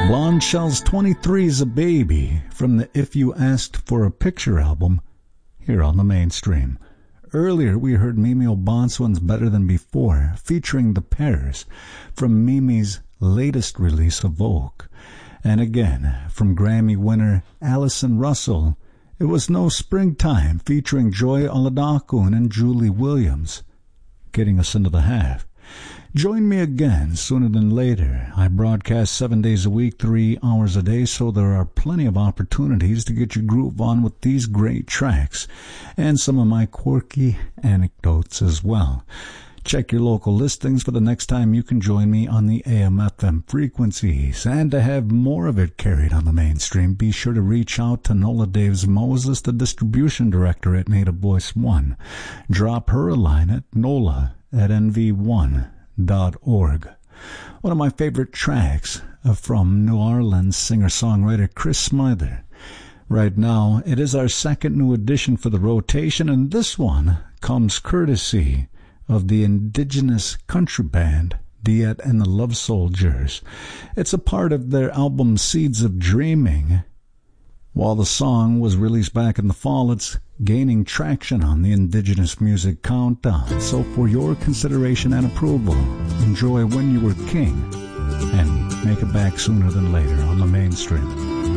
Blonde Shell's 23's a Baby from the If You Asked for a Picture album here on the Mainstream. Earlier we heard Mimi O'Bonswan's Better Than Before featuring The Pairs from Mimi's latest release Evoke. And again from Grammy winner Alison Russell, It Was No Springtime featuring Joy Oladokun and Julie Williams, getting us into the half. Join me again sooner than later. I broadcast 7 days a week, 3 hours a day, so there are plenty of opportunities to get your groove on with these great tracks and some of my quirky anecdotes as well. Check your local listings for the next time you can join me on the AM/FM frequencies. And to have more of it carried on the Mainstream, be sure to reach out to Nola Daves Moses, the distribution director at Native Voice One. Drop her a line at nola@nv1.org. One of my favorite tracks from New Orleans singer-songwriter Chris Smither. Right now, it is our second new addition for the rotation, and this one comes courtesy of the indigenous country band Diet and the Love Soldiers. It's a part of their album Seeds of Dreaming. While the song was released back in the fall, it's gaining traction on the Indigenous Music Countdown. So for your consideration and approval, enjoy When You Were King and make it back sooner than later on the Mainstream.